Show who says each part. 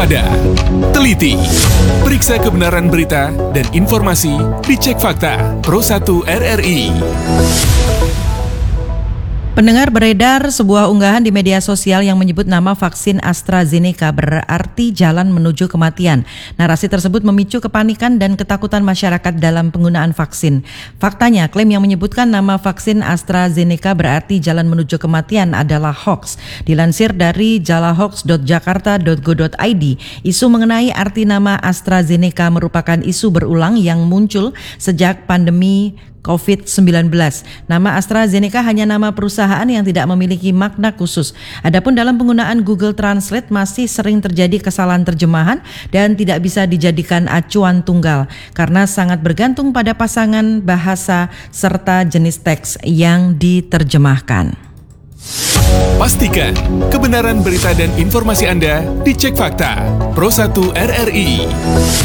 Speaker 1: waspada, teliti, periksa kebenaran berita dan informasi di Cek Fakta Pro 1 RRI.
Speaker 2: Pendengar, beredar sebuah unggahan di media sosial yang menyebut nama vaksin AstraZeneca berarti jalan menuju kematian. Narasi tersebut memicu kepanikan dan ketakutan masyarakat dalam penggunaan vaksin. Faktanya, klaim yang menyebutkan nama vaksin AstraZeneca berarti jalan menuju kematian adalah hoax. Dilansir dari jalahoax.jakarta.go.id, isu mengenai arti nama AstraZeneca merupakan isu berulang yang muncul sejak pandemi COVID-19. Nama AstraZeneca hanya nama perusahaan yang tidak memiliki makna khusus. Adapun dalam penggunaan Google Translate masih sering terjadi kesalahan terjemahan dan tidak bisa dijadikan acuan tunggal karena sangat bergantung pada pasangan bahasa serta jenis teks yang diterjemahkan.
Speaker 1: Pastikan kebenaran berita dan informasi Anda di Cek Fakta Pro 1 RRI.